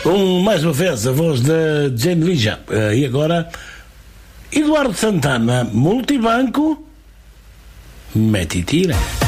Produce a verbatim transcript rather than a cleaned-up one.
Com mais uma vez a voz da Jane Lija. Uh, e agora, Eduardo Santana, Multibanco, mete e tira.